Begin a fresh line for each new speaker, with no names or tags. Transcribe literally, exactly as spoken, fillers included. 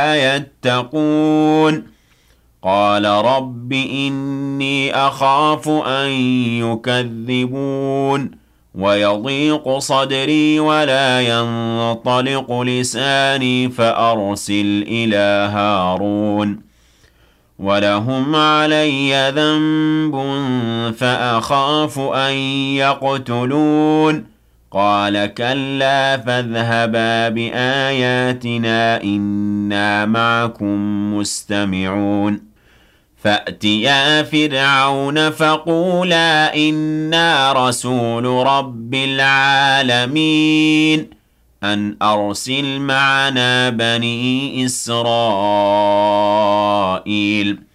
يتقون قال رب إني أخاف أن يكذبون ويضيق صدري ولا ينطلق لساني فأرسل إلى هارون ولهم علي ذنب فأخاف أن يقتلون قال كلا فاذهبا بآياتنا إنا معكم مستمعون فأتيا فرعون فقولا إنا رسول رب العالمين أن أرسل معنا بني إسرائيل